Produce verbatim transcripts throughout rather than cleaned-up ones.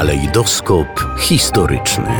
Kalejdoskop historyczny.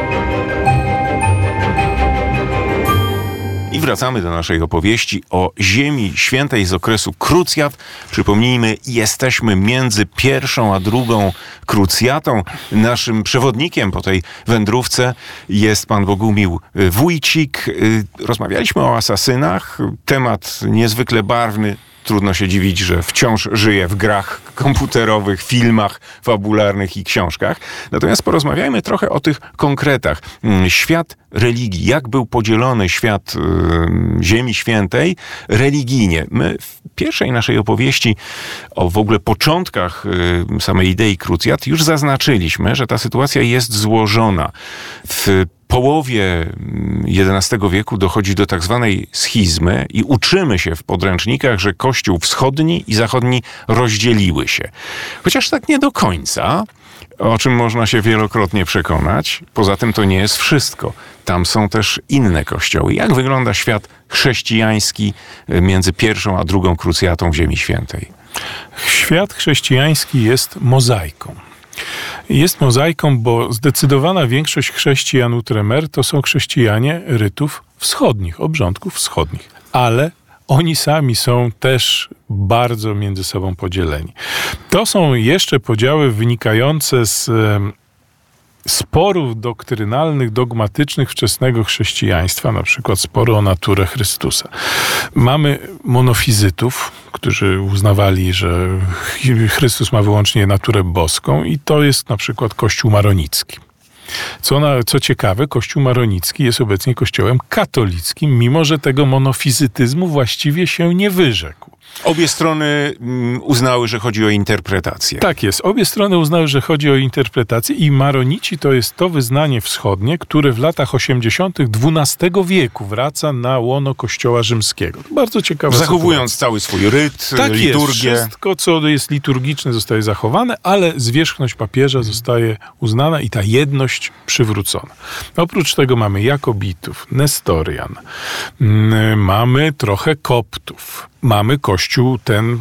I wracamy do naszej opowieści o Ziemi Świętej z okresu krucjat. Przypomnijmy, jesteśmy między pierwszą a drugą krucjatą. Naszym przewodnikiem po tej wędrówce jest pan Bogumił Wójcik. Rozmawialiśmy o asasynach. Temat niezwykle barwny. Trudno się dziwić, że wciąż żyje w grach komputerowych, filmach fabularnych i książkach. Natomiast porozmawiajmy trochę o tych konkretach. Świat religii. Jak był podzielony świat y, Ziemi Świętej religijnie? My w pierwszej naszej opowieści o w ogóle początkach y, samej idei krucjat już zaznaczyliśmy, że ta sytuacja jest złożona. W połowie jedenastego wieku dochodzi do tak zwanej schizmy i uczymy się w podręcznikach, że Kościół wschodni i zachodni rozdzieliły się. Chociaż tak nie do końca, o czym można się wielokrotnie przekonać. Poza tym to nie jest wszystko. Tam są też inne kościoły. Jak wygląda świat chrześcijański między pierwszą a drugą krucjatą w Ziemi Świętej? Świat chrześcijański jest mozaiką. Jest mozaiką, bo zdecydowana większość chrześcijan Outremer to są chrześcijanie rytów wschodnich, obrządków wschodnich. Ale oni sami są też bardzo między sobą podzieleni. To są jeszcze podziały wynikające z sporów doktrynalnych, dogmatycznych wczesnego chrześcijaństwa, na przykład sporu o naturę Chrystusa. Mamy monofizytów, którzy uznawali, że Chrystus ma wyłącznie naturę boską i to jest na przykład Kościół maronicki. Co, na, co ciekawe, Kościół maronicki jest obecnie kościołem katolickim, mimo że tego monofizytyzmu właściwie się nie wyrzekł. Obie strony uznały, że chodzi o interpretację. Tak jest. Obie strony uznały, że chodzi o interpretację i maronici to jest to wyznanie wschodnie, które w latach osiemdziesiątych dwunastego wieku wraca na łono Kościoła rzymskiego. Bardzo ciekawe. Zachowując sytuacja. Cały swój ryt, tak liturgię. Jest. Wszystko, co jest liturgiczne, zostaje zachowane, ale zwierzchność papieża zostaje uznana i ta jedność przywrócona. Oprócz tego mamy Jakobitów, Nestorian, mamy trochę Koptów. Mamy kościół ten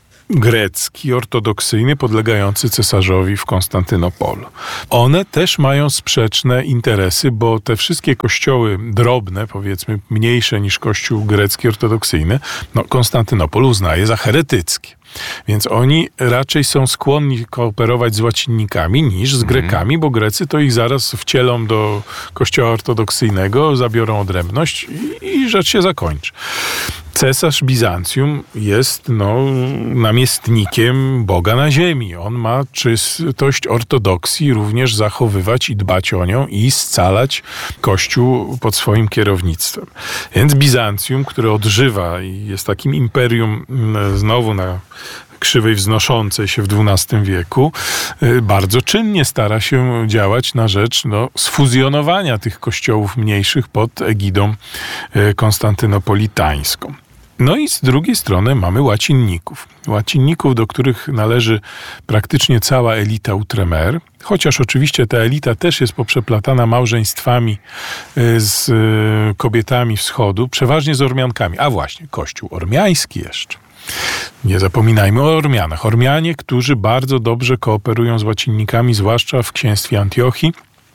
grecki, ortodoksyjny, podlegający cesarzowi w Konstantynopolu. One też mają sprzeczne interesy, bo te wszystkie kościoły drobne, powiedzmy mniejsze niż kościół grecki, ortodoksyjny, no Konstantynopol uznaje za heretyckie. Więc oni raczej są skłonni kooperować z łacinnikami niż z Grekami, bo Grecy to ich zaraz wcielą do kościoła ortodoksyjnego, zabiorą odrębność i, i rzecz się zakończy. Cesarz Bizancjum jest no, namiestnikiem Boga na ziemi. On ma czystość ortodoksji również zachowywać i dbać o nią i scalać Kościół pod swoim kierownictwem. Więc Bizancjum, które odżywa i jest takim imperium znowu na krzywej wznoszącej się w dwunastym wieku, bardzo czynnie stara się działać na rzecz no, sfuzjonowania tych kościołów mniejszych pod egidą konstantynopolitańską. No i z drugiej strony mamy łacinników. Łacinników, do których należy praktycznie cała elita Outremer, chociaż oczywiście ta elita też jest poprzeplatana małżeństwami z kobietami wschodu, przeważnie z Ormiankami. A właśnie, kościół ormiański jeszcze. Nie zapominajmy o Ormianach. Ormianie, którzy bardzo dobrze kooperują z łacinnikami, zwłaszcza w księstwie Antiochii,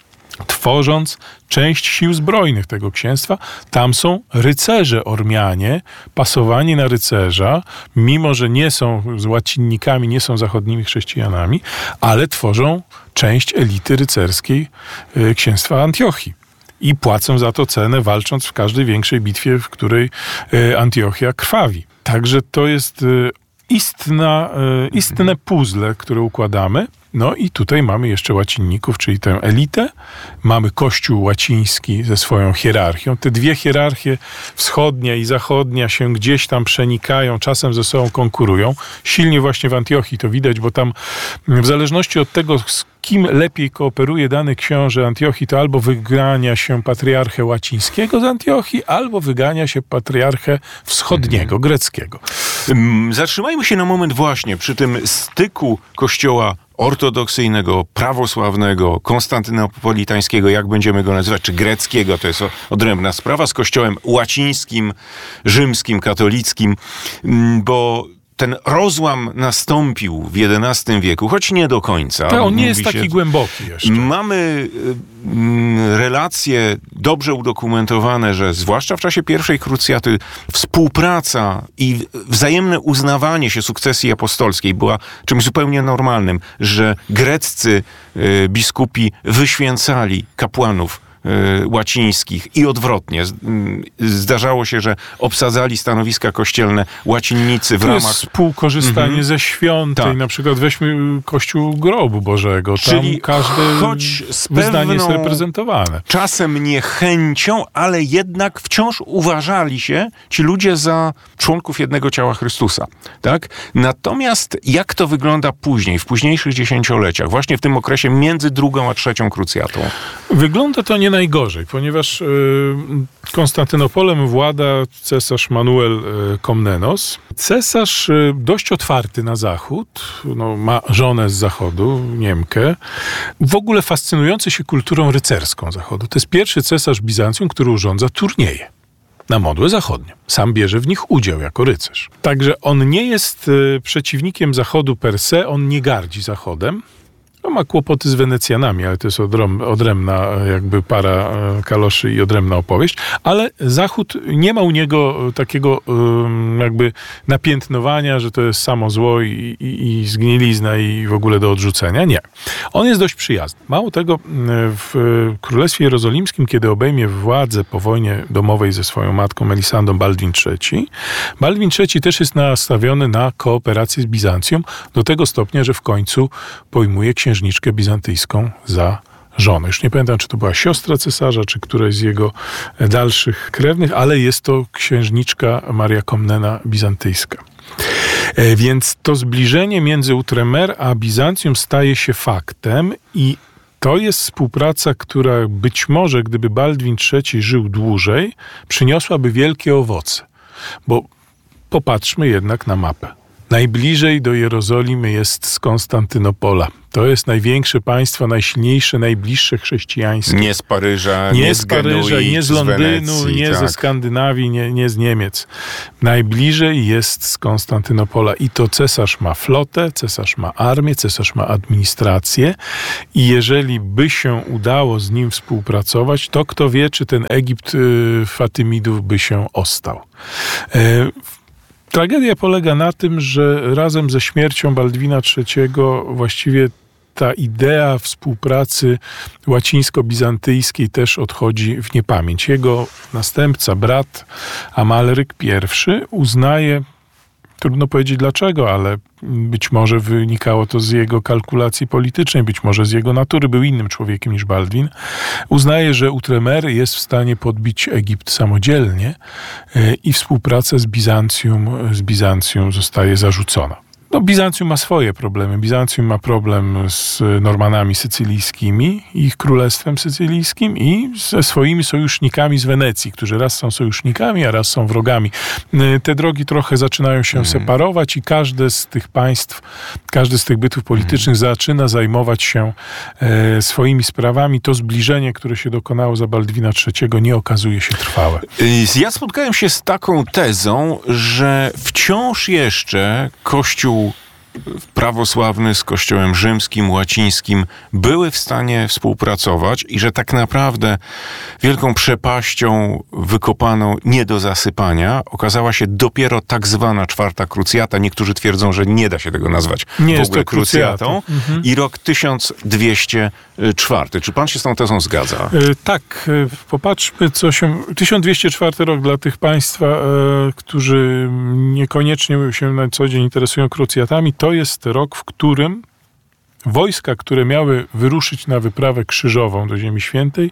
tworząc część sił zbrojnych tego księstwa. Tam są rycerze Ormianie, pasowani na rycerza, mimo że nie są z łacinnikami, nie są zachodnimi chrześcijanami, ale tworzą część elity rycerskiej księstwa Antiochii. I płacą za to cenę, walcząc w każdej większej bitwie, w której Antiochia krwawi. Także to jest istna, istne puzzle, które układamy. No i tutaj mamy jeszcze łacinników, czyli tę elitę. Mamy Kościół łaciński ze swoją hierarchią. Te dwie hierarchie, wschodnia i zachodnia, się gdzieś tam przenikają, czasem ze sobą konkurują. Silnie właśnie w Antiochii to widać, bo tam w zależności od tego, z kim lepiej kooperuje dany książę Antiochii, to albo wygania się patriarchę łacińskiego z Antiochii, albo wygania się patriarchę wschodniego, greckiego. Zatrzymajmy się na moment właśnie przy tym styku kościoła ortodoksyjnego, prawosławnego, konstantynopolitańskiego, jak będziemy go nazywać, czy greckiego, to jest odrębna sprawa, z kościołem łacińskim, rzymskim, katolickim, bo ten rozłam nastąpił w jedenastym wieku, choć nie do końca. To on nie jest Mówi taki się, głęboki jeszcze. Mamy mm, relacje dobrze udokumentowane, że zwłaszcza w czasie pierwszej krucjaty współpraca i wzajemne uznawanie się sukcesji apostolskiej była czymś zupełnie normalnym, że greccy y, biskupi wyświęcali kapłanów łacińskich i odwrotnie. Zdarzało się, że obsadzali stanowiska kościelne łacinnicy w to ramach... jest współkorzystanie Mhm. ze świątyń. Tak. Na przykład weźmy Kościół Grobu Bożego. Czyli Tam każde choć z wyznanie jest pewną reprezentowane. czasem niechęcią, ale jednak wciąż uważali się ci ludzie za członków jednego ciała Chrystusa. Tak? Natomiast jak to wygląda później, w późniejszych dziesięcioleciach, właśnie w tym okresie między drugą a trzecią krucjatą? Wygląda to nie najgorzej, ponieważ y, Konstantynopolem włada cesarz Manuel y, Komnenos. Cesarz y, dość otwarty na zachód, no, ma żonę z zachodu, Niemkę. W ogóle fascynujący się kulturą rycerską zachodu. To jest pierwszy cesarz Bizancjum, który urządza turnieje na modłę zachodnią. Sam bierze w nich udział jako rycerz. Także on nie jest y, przeciwnikiem zachodu per se, on nie gardzi zachodem. No, ma kłopoty z Wenecjanami, ale to jest odrem, odrębna jakby para e, kaloszy i odrębna opowieść. Ale Zachód nie ma u niego takiego um, jakby napiętnowania, że to jest samo zło i, i, i zgnilizna i w ogóle do odrzucenia. Nie. On jest dość przyjazny. Mało tego, w Królestwie Jerozolimskim, kiedy obejmie władzę po wojnie domowej ze swoją matką Melisandą Baldwin trzeci, Baldwin trzeci też jest nastawiony na kooperację z Bizancjum do tego stopnia, że w końcu pojmuje księżniczkę bizantyjską za żonę. Już nie pamiętam, czy to była siostra cesarza, czy któraś z jego dalszych krewnych, ale jest to księżniczka Maria Komnena bizantyjska. Więc to zbliżenie między Outremer a Bizancjum staje się faktem i to jest współpraca, która być może, gdyby Baldwin trzeci żył dłużej, przyniosłaby wielkie owoce. Bo popatrzmy jednak na mapę. Najbliżej do Jerozolimy jest z Konstantynopola. To jest największe państwo, najsilniejsze, najbliższe chrześcijańskie. Nie z Paryża, nie, nie z z Paryża, Genui, nie z z Londynu, Wenecji, nie tak. ze Skandynawii, nie, nie z Niemiec. Najbliżej jest z Konstantynopola i to cesarz ma flotę, cesarz ma armię, cesarz ma administrację i jeżeli by się udało z nim współpracować, to kto wie, czy ten Egipt y, Fatymidów by się ostał. Y, Tragedia polega na tym, że razem ze śmiercią Baldwina trzeciego właściwie ta idea współpracy łacińsko-bizantyjskiej też odchodzi w niepamięć. Jego następca, brat Amalryk I uznaje, trudno powiedzieć dlaczego, ale być może wynikało to z jego kalkulacji politycznej, być może z jego natury, był innym człowiekiem niż Baldwin. Uznaje, że Outremer jest w stanie podbić Egipt samodzielnie i współpraca z Bizancjum, z Bizancjum zostaje zarzucona. No, Bizancjum ma swoje problemy. Bizancjum ma problem z Normanami sycylijskimi, ich królestwem sycylijskim i ze swoimi sojusznikami z Wenecji, którzy raz są sojusznikami, a raz są wrogami. Te drogi trochę zaczynają się mhm. separować i każde z tych państw, każdy z tych bytów politycznych mhm. zaczyna zajmować się e, swoimi sprawami. To zbliżenie, które się dokonało za Baldwina trzeciego, nie okazuje się trwałe. Ja spotkałem się z taką tezą, że wciąż jeszcze Kościół prawosławny z Kościołem rzymskim, łacińskim były w stanie współpracować i że tak naprawdę wielką przepaścią wykopaną nie do zasypania okazała się dopiero tak zwana czwarta krucjata. Niektórzy twierdzą, że nie da się tego nazwać nie w jest ogóle to krucjatą. krucjatą. Mhm. I rok tysiąc dwieście czwarty. Czy pan się z tą tezą zgadza? E, tak. E, popatrzmy, co się... tysiąc dwieście czwarty rok dla tych państwa, e, którzy niekoniecznie się na co dzień interesują krucjatami, to jest rok, w którym wojska, które miały wyruszyć na wyprawę krzyżową do Ziemi Świętej,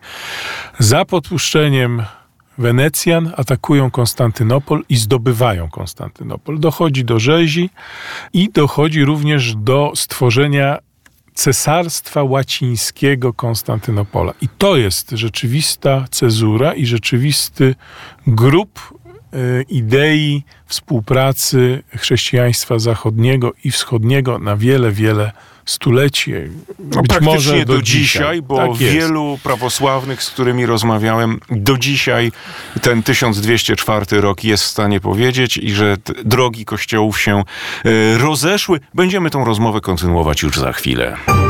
za podpuszczeniem Wenecjan atakują Konstantynopol i zdobywają Konstantynopol. Dochodzi do rzezi i dochodzi również do stworzenia Cesarstwa Łacińskiego Konstantynopola. I to jest rzeczywista cezura i rzeczywisty grób y, idei współpracy chrześcijaństwa zachodniego i wschodniego na wiele, wiele stuleci. No, Być praktycznie może do, do dzisiaj, bo tak jest. wielu prawosławnych, z którymi rozmawiałem, do dzisiaj ten tysiąc dwieście czwarty rok jest w stanie powiedzieć i że t- drogi kościołów się y, rozeszły. Będziemy tą rozmowę kontynuować już za chwilę.